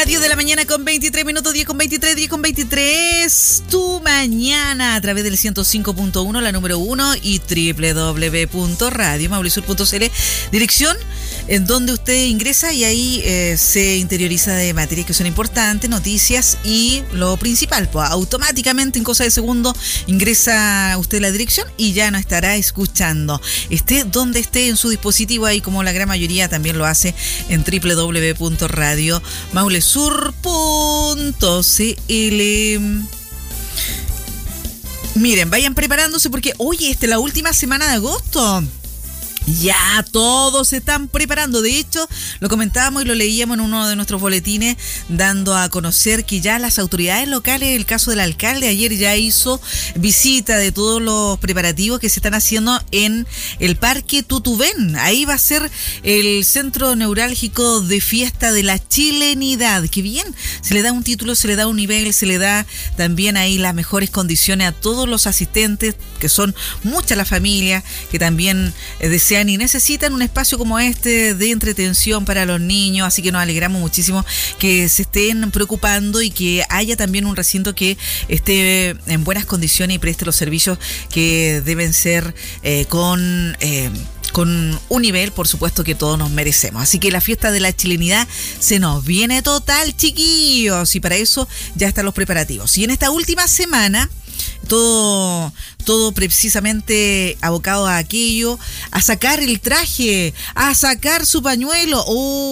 10 de la mañana con 23 minutos, 10 con 23, 10 con 23. Tu mañana a través del 105.1, la número 1 y www.radiomaulisur.cl. Dirección en donde usted ingresa y ahí se interioriza de materias que son importantes, noticias y lo principal, pues automáticamente en cosa de segundo ingresa usted la dirección y ya nos estará escuchando. Esté donde esté en su dispositivo, ahí como la gran mayoría también lo hace en www.radiomaulesur.cl. Miren, vayan preparándose porque hoy es la última semana de agosto. Ya todos se están preparando. De hecho, lo comentábamos y lo leíamos en uno de nuestros boletines, dando a conocer que ya las autoridades locales, el caso del alcalde, ayer ya hizo visita de todos los preparativos que se están haciendo en el Parque Tutubén. Ahí va a ser el centro neurálgico de fiesta de la chilenidad. Que bien, se le da un título, se le da un nivel, se le da también ahí las mejores condiciones a todos los asistentes, que son muchas las familias que también desean y necesitan un espacio como este de entretención para los niños, así que nos alegramos muchísimo que se estén preocupando y que haya también un recinto que esté en buenas condiciones y preste los servicios que deben ser con un nivel, por supuesto, que todos nos merecemos. Así que la fiesta de la chilenidad se nos viene total, chiquillos, y para eso ya están los preparativos. Y en esta última semana, todo precisamente abocado a aquello, a sacar el traje, a sacar su pañuelo,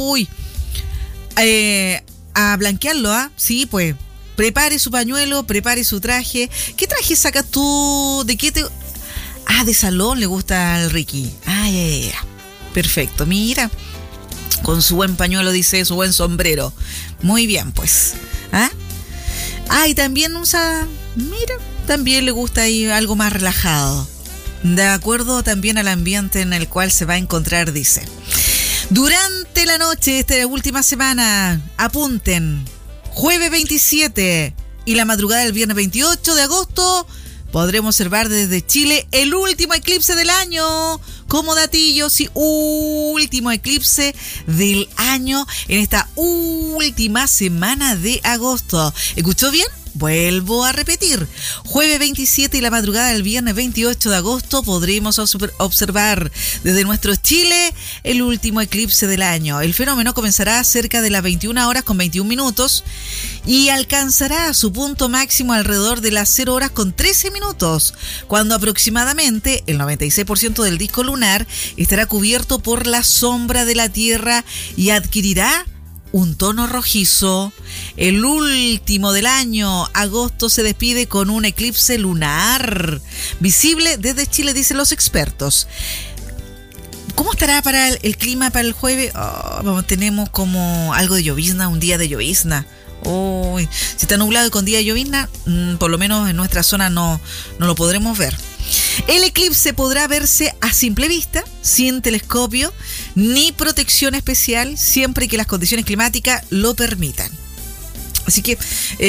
a blanquearlo, Sí, pues, prepare su pañuelo, prepare su traje. ¿Qué traje sacas tú? ¿De qué te...? De salón le gusta al Ricky. Ya. Perfecto, mira. Con su buen pañuelo, dice, su buen sombrero. Muy bien, pues. Y también usa... Mira, también le gusta ahí algo más relajado. De acuerdo también al ambiente en el cual se va a encontrar, dice. Durante la noche, esta última semana, apunten. Jueves 27 y la madrugada del viernes 28 de agosto... podremos observar desde Chile el último eclipse del año. Como datillo, sí, último eclipse del año en esta última semana de agosto. ¿Escuchó bien? Vuelvo a repetir. Jueves 27 y la madrugada del viernes 28 de agosto podremos observar desde nuestro Chile el último eclipse del año. El fenómeno comenzará cerca de las 21 horas con 21 minutos y alcanzará su punto máximo alrededor de las 0 horas con 13 minutos, cuando aproximadamente el 96% del disco lunar estará cubierto por la sombra de la Tierra y adquirirá un tono rojizo. El último del año, agosto, se despide con un eclipse lunar visible desde Chile, dicen los expertos. ¿Cómo estará para el clima para el jueves? Tenemos como algo de llovizna, un día de llovizna. Si está nublado y con día de llovizna, por lo menos en nuestra zona no lo podremos ver. El eclipse podrá verse a simple vista, sin telescopio ni protección especial, siempre que las condiciones climáticas lo permitan. Así que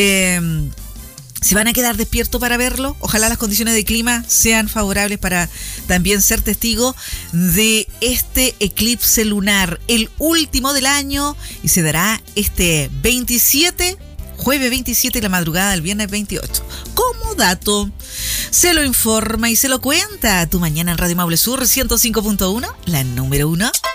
se van a quedar despiertos para verlo. Ojalá las condiciones de clima sean favorables para también ser testigo de este eclipse lunar, el último del año, y se dará este 27, jueves 27 y la madrugada del viernes 28. Como dato, se lo informa y se lo cuenta Tu Mañana en Radio Maule Sur 105.1, la número 1.